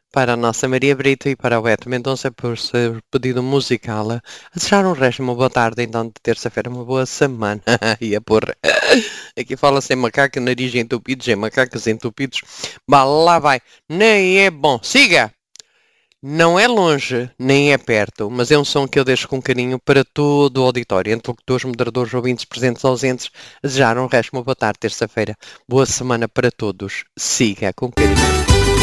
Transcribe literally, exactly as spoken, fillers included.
para a nossa Maria Brito e para o Beto Mendonça por ser pedido musical. A desejar um resto, uma boa tarde, então, de terça-feira, uma boa semana. E a porra. Aqui fala-se em macaco, nariz entupidos, em macacos entupidos. Bah, lá vai. Nem é bom. Siga! Não é longe, nem é perto, mas é um som que eu deixo com carinho para todo o auditório. Interlocutores, moderadores, ouvintes, presentes, ausentes. A desejar um resto, uma boa tarde, terça-feira. Boa semana para todos. Siga com carinho.